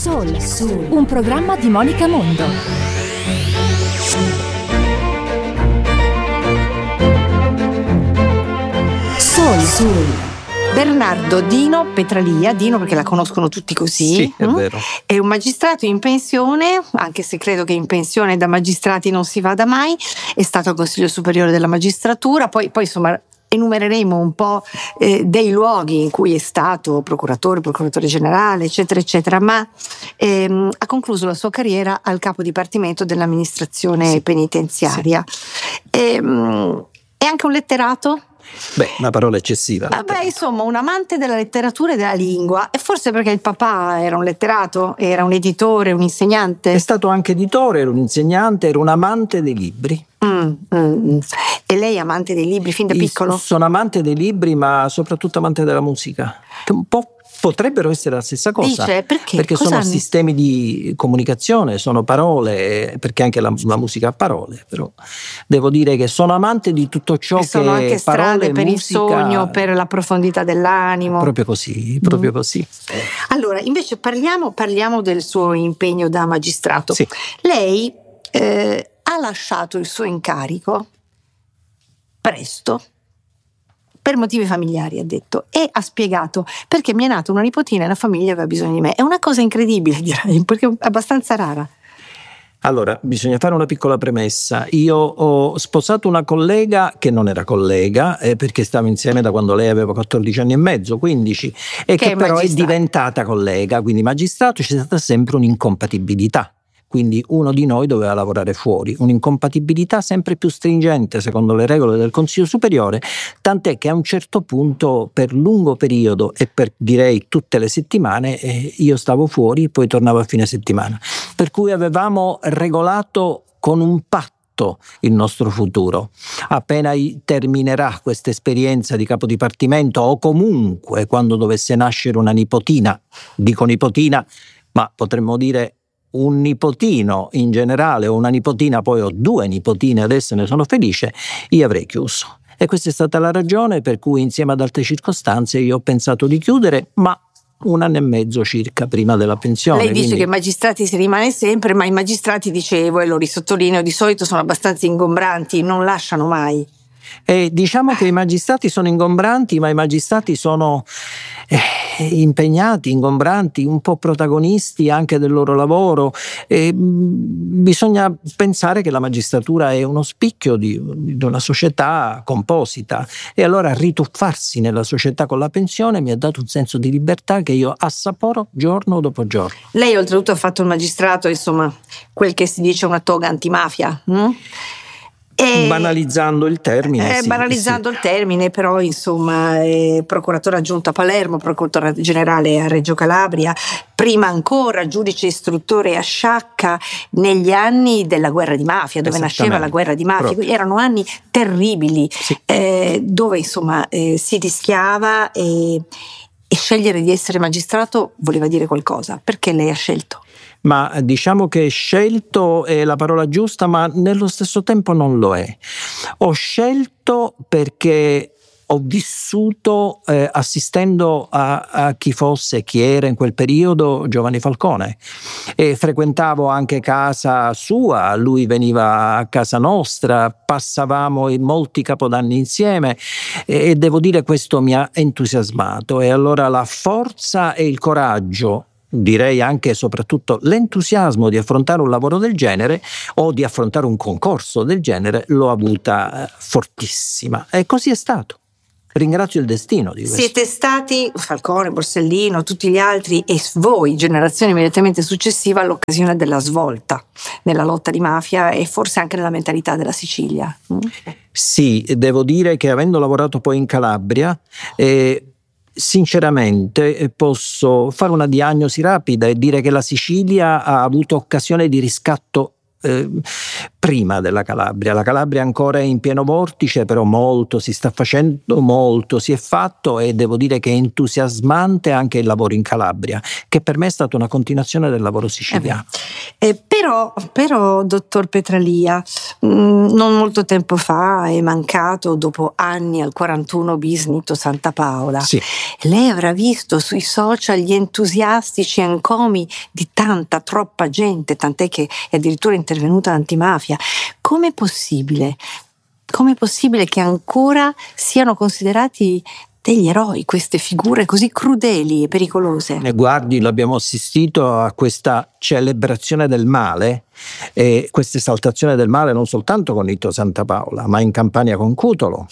Soul, un programma di Monica Mondo. Soul. Bernardo Dino Petralia, Dino perché la conoscono tutti così. Sì, è vero. È un magistrato in pensione, anche se credo che in pensione da magistrati non si vada mai. È stato al Consiglio Superiore della Magistratura, poi insomma enumereremo un po' dei luoghi in cui è stato procuratore generale, eccetera, eccetera, ma ha concluso la sua carriera al capo dipartimento dell'amministrazione penitenziaria. È anche un letterato? Beh, una parola eccessiva. Vabbè, insomma, un amante della letteratura e della lingua, e forse perché il papà era un letterato, era un editore, un insegnante. È stato anche editore, era un insegnante, era un amante dei libri. E lei è amante dei libri fin da piccolo? Sono amante dei libri, ma soprattutto amante della musica, che un po' potrebbero essere la stessa cosa. Dice, perché? Perché sono sistemi di comunicazione, sono parole, perché anche la musica ha parole, però devo dire che sono amante di tutto ciò che sono anche strade parole, per musica, il sogno, per la profondità dell'animo. Proprio così. Allora, invece parliamo del suo impegno da magistrato. Sì. Lei ha lasciato il suo incarico presto per motivi familiari, ha detto, e ha spiegato: perché mi è nata una nipotina e la famiglia aveva bisogno di me. È una cosa incredibile, direi, perché è abbastanza rara. Allora, bisogna fare una piccola premessa. Io ho sposato una collega che non era collega, perché stavo insieme da quando lei aveva 14 anni e mezzo, 15, e che però è diventata collega, quindi magistrato. C'è stata sempre un'incompatibilità. Quindi uno di noi doveva lavorare fuori, un'incompatibilità sempre più stringente secondo le regole del Consiglio Superiore, tant'è che a un certo punto, per lungo periodo e per direi tutte le settimane, io stavo fuori e poi tornavo a fine settimana. Per cui avevamo regolato con un patto il nostro futuro. Appena terminerà questa esperienza di capo dipartimento, o comunque quando dovesse nascere una nipotina, dico nipotina, ma potremmo dire un nipotino in generale, o una nipotina, poi ho 2 nipotine, adesso ne sono felice, io avrei chiuso. E questa è stata la ragione per cui, insieme ad altre circostanze, io ho pensato di chiudere, ma 1 anno e mezzo circa prima della pensione. Lei dice che i magistrati si rimane sempre, ma i magistrati, dicevo, e lo risottolineo, di solito sono abbastanza ingombranti, non lasciano mai. Diciamo che i magistrati sono ingombranti, ma i magistrati sono impegnati, ingombranti, un po' protagonisti anche del loro lavoro. Bisogna pensare che la magistratura è uno spicchio di una società composita, e allora rituffarsi nella società con la pensione mi ha dato un senso di libertà che io assaporo giorno dopo giorno. Lei oltretutto ha fatto il magistrato, insomma, quel che si dice una toga antimafia. Banalizzando il termine. Il termine, però insomma, procuratore aggiunto a Palermo, procuratore generale a Reggio Calabria, prima ancora giudice istruttore a Sciacca negli anni della guerra di mafia, dove nasceva la guerra di mafia. Erano anni terribili, dove insomma si rischiava, e scegliere di essere magistrato voleva dire qualcosa. Perché lei ha scelto? Ma diciamo che scelto è la parola giusta, ma nello stesso tempo non lo è. Ho scelto perché ho vissuto assistendo a chi era in quel periodo Giovanni Falcone, e frequentavo anche casa sua, lui veniva a casa nostra, passavamo in molti capodanni insieme, e devo dire questo mi ha entusiasmato. E allora la forza e il coraggio, direi anche e soprattutto l'entusiasmo di affrontare un lavoro del genere, o di affrontare un concorso del genere, l'ho avuta fortissima, e così è stato. Ringrazio il destino di questo. Siete stati, Falcone, Borsellino, tutti gli altri, e voi, generazione immediatamente successiva, all'occasione della svolta nella lotta di mafia e forse anche nella mentalità della Sicilia. Sì, devo dire che avendo lavorato poi in Calabria, sinceramente posso fare una diagnosi rapida e dire che la Sicilia ha avuto occasione di riscatto prima della Calabria. La Calabria ancora è in pieno vortice, però molto si sta facendo, molto si è fatto, e devo dire che è entusiasmante anche il lavoro in Calabria, che per me è stata una continuazione del lavoro siciliano. Però, dottor Petralia, non molto tempo fa è mancato, dopo anni, al 41 bis Nitto Santa Paola. Sì. Lei avrà visto sui social gli entusiastici encomi di troppa gente, tant'è che è addirittura intervenuta l'antimafia. Com'è possibile che ancora siano considerati degli eroi queste figure così crudeli e pericolose? Guardi, l'abbiamo assistito a questa celebrazione del male, e questa esaltazione del male non soltanto con Nitto Santa Paola, ma in Campania con Cutolo,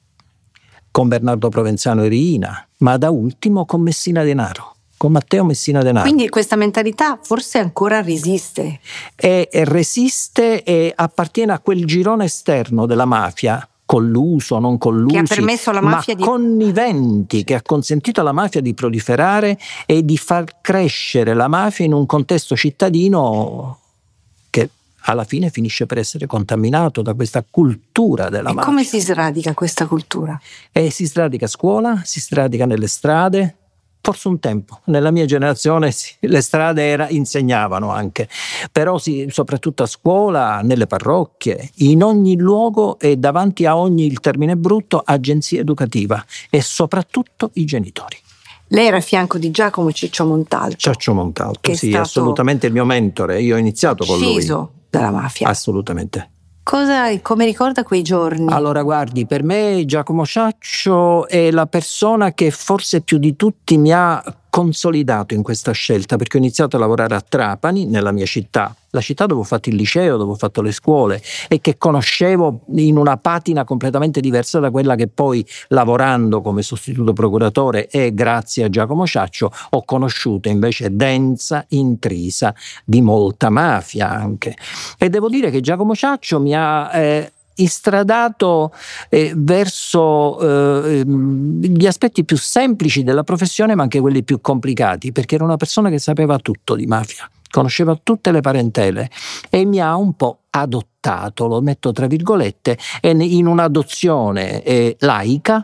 con Bernardo Provenzano e Riina, ma da ultimo con Messina Denaro, con Matteo Messina Denaro. Quindi questa mentalità forse ancora resiste. E resiste e appartiene a quel girone esterno della mafia, colluso, non collusi, che ha permesso alla mafia ma conniventi, che ha consentito alla mafia di proliferare e di far crescere la mafia in un contesto cittadino che alla fine finisce per essere contaminato da questa cultura della mafia. E come si sradica questa cultura? Si sradica a scuola, si sradica nelle strade. Forse un tempo, nella mia generazione le strade insegnavano anche, però soprattutto a scuola, nelle parrocchie, in ogni luogo e davanti a ogni, il termine brutto, agenzia educativa, e soprattutto i genitori. Lei era a fianco di Giacomo Ciccio Montalto. Ciccio Montalto, che sì, è stato assolutamente il mio mentore. Io ho iniziato con lui. Ucciso dalla mafia. Assolutamente. Come ricorda quei giorni? Allora, guardi, per me Giacomo Ciaccio è la persona che forse più di tutti mi ha consolidato in questa scelta, perché ho iniziato a lavorare a Trapani, nella mia città, la città dove ho fatto il liceo, dove ho fatto le scuole, e che conoscevo in una patina completamente diversa da quella che poi, lavorando come sostituto procuratore e grazie a Giacomo Ciaccio, ho conosciuto invece densa, intrisa di molta mafia anche. E devo dire che Giacomo Ciaccio mi ha istradato verso gli aspetti più semplici della professione, ma anche quelli più complicati, perché era una persona che sapeva tutto di mafia, conosceva tutte le parentele, e mi ha un po' adottato, lo metto tra virgolette, in un'adozione laica,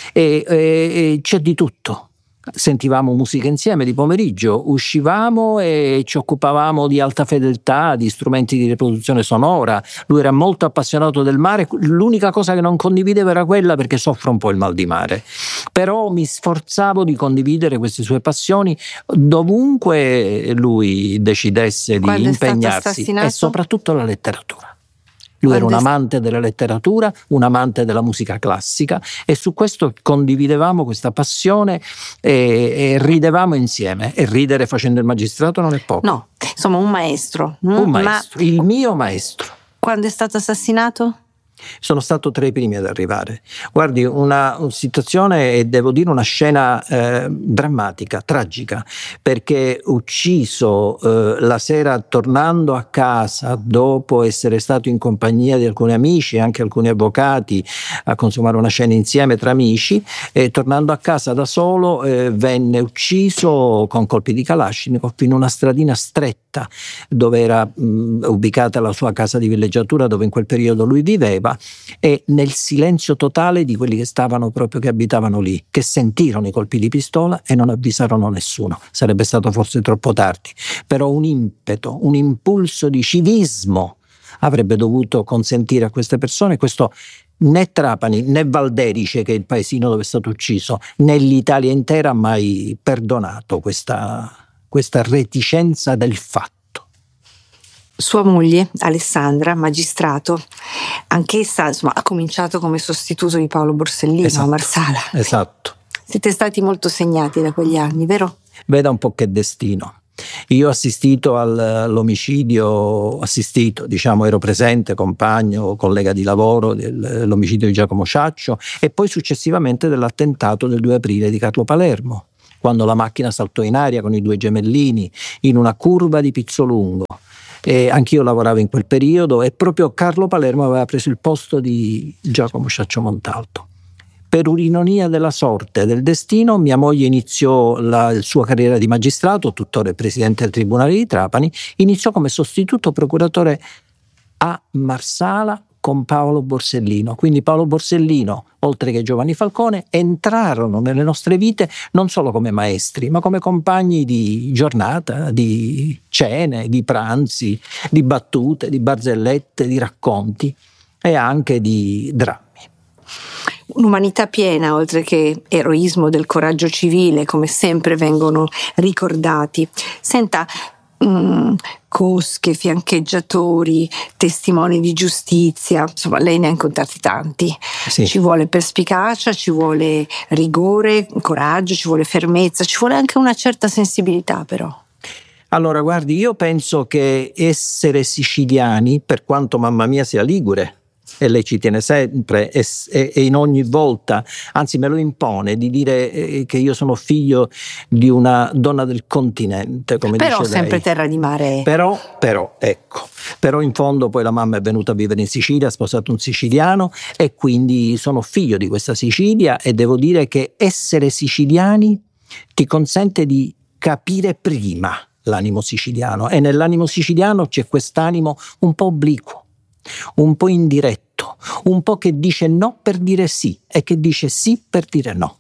e c'è di tutto. Sentivamo musica insieme di pomeriggio, uscivamo e ci occupavamo di alta fedeltà, di strumenti di riproduzione sonora. Lui era molto appassionato del mare, l'unica cosa che non condivideva era quella, perché soffro un po' il mal di mare, però mi sforzavo di condividere queste sue passioni dovunque lui decidesse di impegnarsi, e soprattutto la letteratura. Lui era un amante della letteratura, un amante della musica classica, e su questo condividevamo questa passione e ridevamo insieme. E ridere facendo il magistrato non è poco. No, insomma un maestro. Un maestro, il mio maestro. Quando è stato assassinato? Sono stato tra i primi ad arrivare. Guardi, una situazione, e devo dire una scena drammatica, tragica, perché ucciso la sera tornando a casa dopo essere stato in compagnia di alcuni amici e anche alcuni avvocati a consumare una cena insieme tra amici, e tornando a casa da solo venne ucciso con colpi di Kalashnikov in una stradina stretta dove era ubicata la sua casa di villeggiatura, dove in quel periodo lui viveva, e nel silenzio totale di quelli che abitavano lì, che sentirono i colpi di pistola e non avvisarono nessuno. Sarebbe stato forse troppo tardi, però un impeto, un impulso di civismo avrebbe dovuto consentire a queste persone questo. Né Trapani né Valderice, che è il paesino dove è stato ucciso, né l'Italia intera ha mai perdonato questa reticenza del fatto. Sua moglie, Alessandra, magistrato, anch'essa ha cominciato come sostituto di Paolo Borsellino, esatto, a Marsala. Esatto. Siete stati molto segnati da quegli anni, vero? Veda un po' che destino. Io ho assistito all'omicidio, ero presente, compagno, collega di lavoro dell'omicidio di Giacomo Ciaccio, e poi successivamente dell'attentato del 2 aprile di Carlo Palermo, quando la macchina saltò in aria con i 2 gemellini in una curva di Pizzolungo. E anch'io lavoravo in quel periodo, e proprio Carlo Palermo aveva preso il posto di Giacomo Ciaccio Montalto. Per un'ironia della sorte, del destino, mia moglie iniziò la sua carriera di magistrato, tuttora è presidente del Tribunale di Trapani, iniziò come sostituto procuratore a Marsala con Paolo Borsellino. Quindi Paolo Borsellino, oltre che Giovanni Falcone, entrarono nelle nostre vite non solo come maestri, ma come compagni di giornata, di cene, di pranzi, di battute, di barzellette, di racconti e anche di drammi. Un'umanità piena, oltre che eroismo del coraggio civile, come sempre vengono ricordati. Senta, cosche, fiancheggiatori, testimoni di giustizia, insomma lei ne ha incontrati tanti. Sì. Ci vuole perspicacia, ci vuole rigore, coraggio, ci vuole fermezza, ci vuole anche una certa sensibilità però. Allora guardi, io penso che essere siciliani, per quanto mamma mia sia ligure, e lei ci tiene sempre e in ogni volta, anzi me lo impone, di dire che io sono figlio di una donna del continente, come però dice sempre lei. terra di mare. Però in fondo poi la mamma è venuta a vivere in Sicilia, ha sposato un siciliano e quindi sono figlio di questa Sicilia, e devo dire che essere siciliani ti consente di capire prima l'animo siciliano, e nell'animo siciliano c'è quest'animo un po' obliquo, un po' indiretto, un po' che dice no per dire sì e che dice sì per dire no.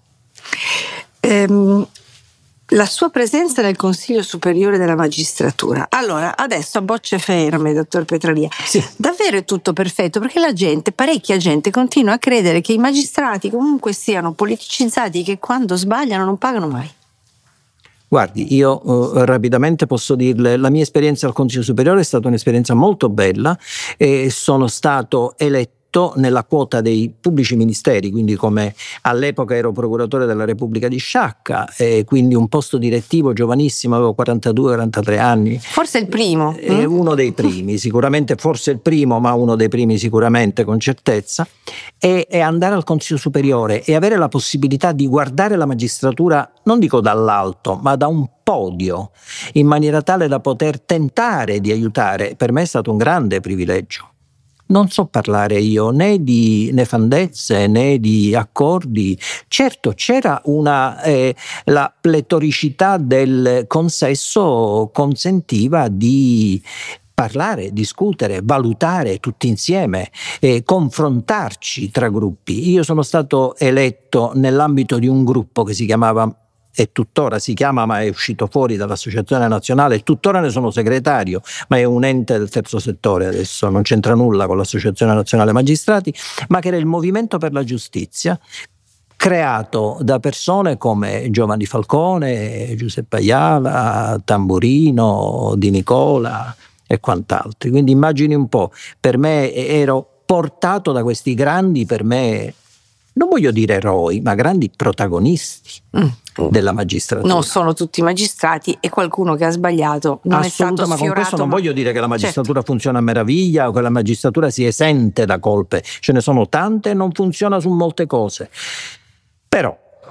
La sua presenza nel Consiglio Superiore della Magistratura. Allora, adesso a bocce ferme, dottor Petralia, Sì. Davvero è tutto perfetto, perché parecchia gente continua a credere che i magistrati comunque siano politicizzati, che quando sbagliano non pagano mai. Guardi, io rapidamente posso dirle, la mia esperienza al Consiglio Superiore è stata un'esperienza molto bella, e sono stato eletto nella quota dei pubblici ministeri, quindi come all'epoca ero procuratore della Repubblica di Sciacca, e quindi un posto direttivo giovanissimo, avevo 42-43 anni. Forse il primo. Uno dei primi, sicuramente, forse il primo, ma uno dei primi sicuramente, con certezza, e andare al Consiglio Superiore e avere la possibilità di guardare la magistratura, non dico dall'alto, ma da un podio, in maniera tale da poter tentare di aiutare, per me è stato un grande privilegio. Non so parlare io né di nefandezze né di accordi. Certo, c'era la pletoricità del consesso consentiva di parlare, discutere, valutare tutti insieme, confrontarci tra gruppi. Io sono stato eletto nell'ambito di un gruppo che si chiamava, e tuttora si chiama, ma è uscito fuori dall'Associazione Nazionale, tuttora ne sono segretario, ma è un ente del terzo settore adesso, non c'entra nulla con l'Associazione Nazionale Magistrati, ma che era il Movimento per la Giustizia, creato da persone come Giovanni Falcone, Giuseppe Aiala, Tamburino, Di Nicola e quant'altri. Quindi immagini un po', per me ero portato da questi grandi, per me, non voglio dire eroi, ma grandi protagonisti della magistratura. Non sono tutti magistrati, e qualcuno che ha sbagliato non è stato sfiorato. Ma con questo non voglio dire che la magistratura funziona a meraviglia o che la magistratura si esente da colpe. Ce ne sono tante e non funziona su molte cose. Però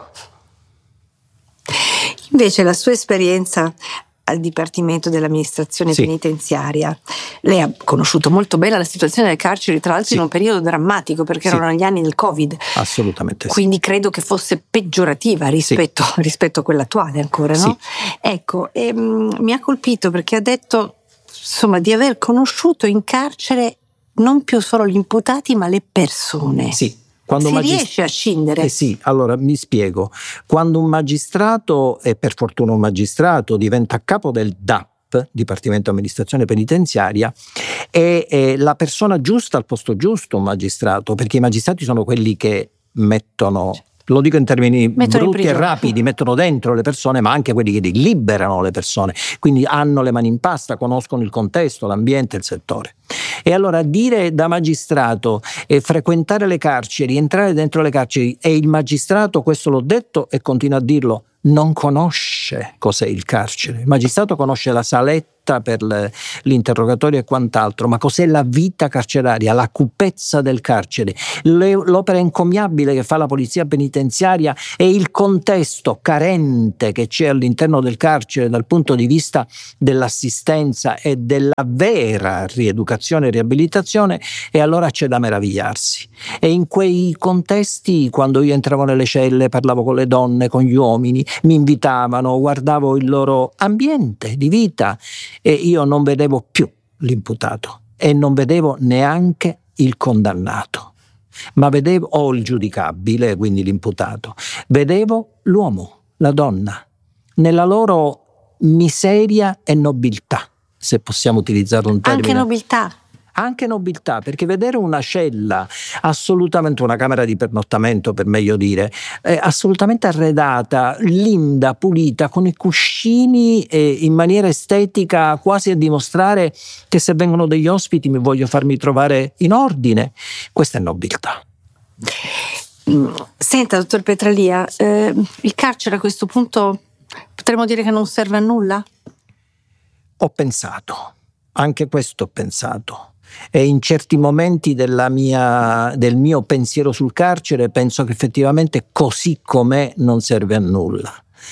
invece la sua esperienza al Dipartimento dell'Amministrazione Penitenziaria, lei ha conosciuto molto bene la situazione delle carceri, tra l'altro in un periodo drammatico, perché erano gli anni del Covid. Assolutamente quindi credo che fosse peggiorativa rispetto a quella attuale ancora, no? Ecco, mi ha colpito perché ha detto, insomma, di aver conosciuto in carcere non più solo gli imputati ma le persone. Sì. Quando riesce a scindere. Sì, allora mi spiego. Quando un magistrato, e per fortuna un magistrato, diventa capo del DAP, Dipartimento Amministrazione Penitenziaria, è la persona giusta al posto giusto, un magistrato, perché i magistrati sono quelli che mettono, lo dico in termini brutti e rapidi, mettono dentro le persone, ma anche quelli che liberano le persone, quindi hanno le mani in pasta, conoscono il contesto, l'ambiente, il settore. E allora dire da magistrato e frequentare le carceri, entrare dentro le carceri, e il magistrato, questo l'ho detto e continuo a dirlo, non conosce cos'è il carcere. Il magistrato conosce la saletta per l'interrogatorio e quant'altro, ma cos'è la vita carceraria, la cupezza del carcere, l'opera encomiabile che fa la polizia penitenziaria e il contesto carente che c'è all'interno del carcere dal punto di vista dell'assistenza e della vera rieducazione e riabilitazione, e allora c'è da meravigliarsi. E in quei contesti, quando io entravo nelle celle, parlavo con le donne, con gli uomini, mi invitavano, guardavo il loro ambiente di vita, e io non vedevo più l'imputato, e non vedevo neanche il condannato, ma vedevo, o il giudicabile, quindi l'imputato, vedevo l'uomo, la donna, nella loro miseria e nobiltà, se possiamo utilizzare un termine. Anche nobiltà. Anche nobiltà, perché vedere una cella assolutamente, una camera di pernottamento per meglio dire, assolutamente arredata, linda, pulita, con i cuscini in maniera estetica, quasi a dimostrare che se vengono degli ospiti mi voglio farmi trovare in ordine, questa è nobiltà. Senta, dottor Petralia, il carcere a questo punto potremmo dire che non serve a nulla? Ho pensato, anche questo ho pensato. E in certi momenti del mio pensiero sul carcere penso che effettivamente così com'è non serve a nulla.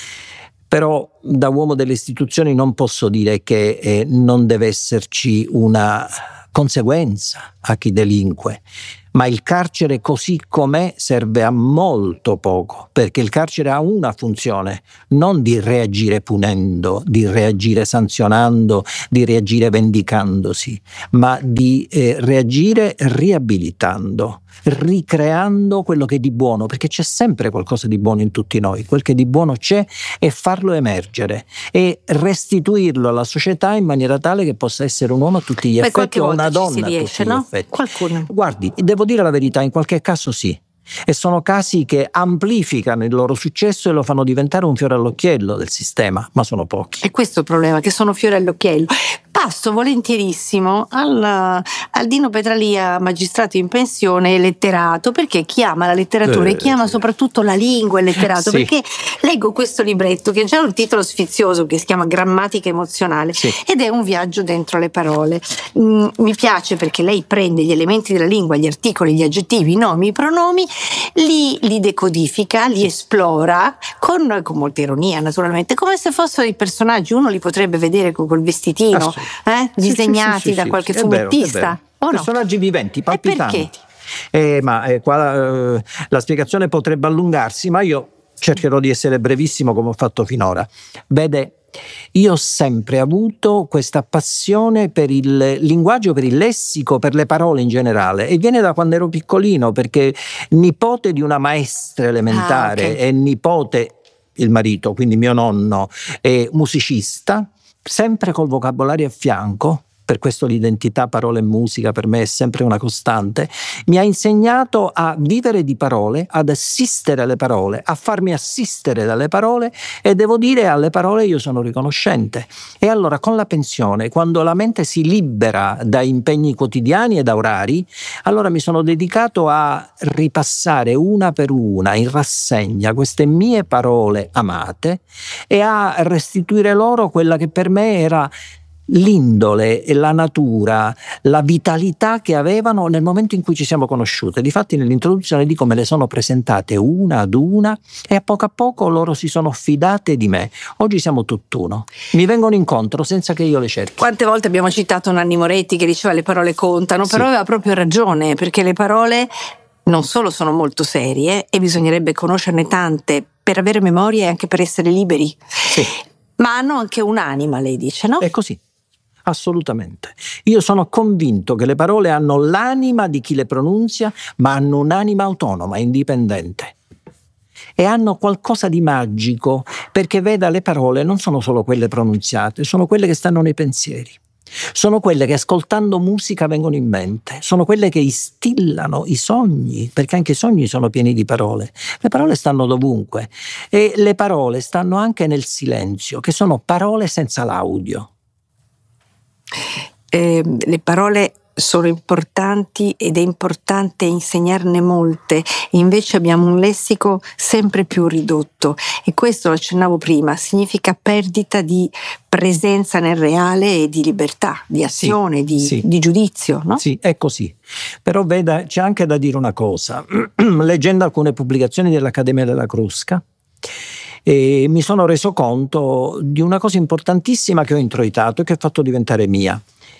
Però da uomo delle istituzioni non posso dire che non deve esserci una conseguenza a chi delinque, ma il carcere così com'è serve a molto poco, perché il carcere ha una funzione, non di reagire punendo, di reagire sanzionando, di reagire vendicandosi, ma di reagire riabilitando, ricreando quello che è di buono, perché c'è sempre qualcosa di buono in tutti noi, quel che di buono c'è, e farlo emergere e restituirlo alla società in maniera tale che possa essere un uomo a tutti gli effetti o una donna a tutti gli effetti. Qualcuno. Guardi, devo dire la verità, in qualche caso sì. E sono casi che amplificano il loro successo e lo fanno diventare un fiore all'occhiello del sistema, ma sono pochi. E questo è il problema, che sono fiore all'occhiello. Passo volentierissimo al Dino Petralia, magistrato in pensione e letterato, perché chi ama la letteratura e chi ama soprattutto la lingua e il letterato, sì. Perché leggo questo libretto che ha già un titolo sfizioso che si chiama Grammatica emozionale, sì. Ed è un viaggio dentro le parole. Mi piace perché lei prende gli elementi della lingua, gli articoli, gli aggettivi, i nomi, i pronomi, li decodifica, li esplora con molta ironia naturalmente, come se fossero i personaggi, uno li potrebbe vedere col vestitino disegnati sì, da sì, qualche sì, fumettista. è vero. O no? Personaggi viventi, palpitanti. E perché? Qua la spiegazione potrebbe allungarsi, ma io cercherò di essere brevissimo come ho fatto finora. Vede, io ho sempre avuto questa passione per il linguaggio, per il lessico, per le parole in generale, e viene da quando ero piccolino, perché nipote di una maestra elementare e nipote, il marito, quindi mio nonno, è musicista, sempre col vocabolario a fianco. Per questo l'identità parole e musica per me è sempre una costante. Mi ha insegnato a vivere di parole, ad assistere alle parole, a farmi assistere dalle parole, e devo dire, alle parole io sono riconoscente. E allora con la pensione, quando la mente si libera da impegni quotidiani e da orari, allora mi sono dedicato a ripassare una per una in rassegna queste mie parole amate e a restituire loro quella che per me era l'indole e la natura, la vitalità che avevano nel momento in cui ci siamo conosciute. Difatti nell'introduzione dico me le sono presentate una ad una e a poco loro si sono fidate di me. Oggi siamo tutt'uno, mi vengono incontro senza che io le cerchi. Quante volte abbiamo citato Nanni Moretti che diceva le parole contano, però aveva proprio ragione, perché le parole non solo sono molto serie e bisognerebbe conoscerne tante per avere memoria e anche per essere liberi, ma hanno anche un'anima, lei dice, no? È così. Assolutamente. Io sono convinto che le parole hanno l'anima di chi le pronunzia, ma hanno un'anima autonoma, indipendente. E hanno qualcosa di magico, perché veda, le parole non sono solo quelle pronunziate, sono quelle che stanno nei pensieri. Sono quelle che ascoltando musica vengono in mente, sono quelle che instillano i sogni, perché anche i sogni sono pieni di parole. Le parole stanno dovunque e le parole stanno anche nel silenzio, che sono parole senza l'audio. Le parole sono importanti ed è importante insegnarne molte, invece abbiamo un lessico sempre più ridotto, e questo, lo accennavo prima, significa perdita di presenza nel reale e di libertà, di azione, di giudizio, no? Sì, è così. Però veda, c'è anche da dire una cosa. Leggendo alcune pubblicazioni dell'Accademia della Crusca, mi sono reso conto di una cosa importantissima che ho introitato e che ho fatto diventare mia.